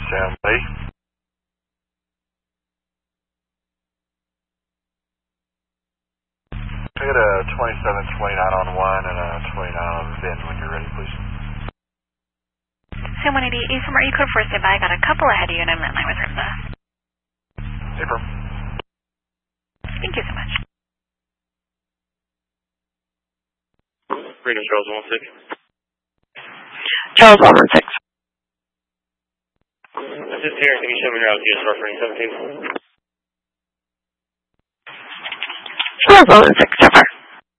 Stand by. Can I get a 2729 on 1 and a 29 on VIN when you're ready, please? Sam 188, from are you code 4 standby? I got a couple ahead of you and I'm in line with Rimza. Paper. Thank you so much. Freedom Charles 116. Charles 116. Assist here, can you show me your out US reference 17? Charles 116, so far.